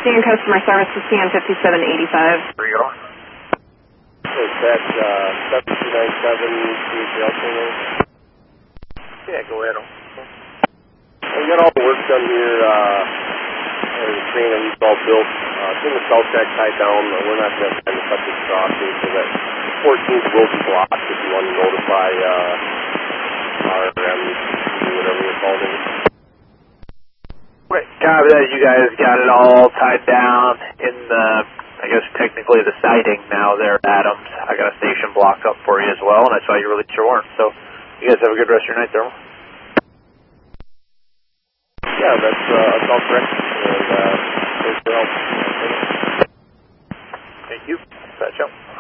CN customer service to CN 5785. Where you going? Is that 7297 CHL channel? Yeah, go ahead. We got all the work done here. The train that we've all built. It's in the south track tied down. We're not going to have time to cut this crossing, so that 14th will be blocked if you want to notify RM, whatever you're called it. Right, copy that. You guys got it all tied down in the, I guess technically the siding now there at Adams. I got a station block up for you as well, and I saw you release your warrant. So you guys have a good rest of your night, Thermal. Yeah, that's all correct. And thanks for help. Thank you. Patch out.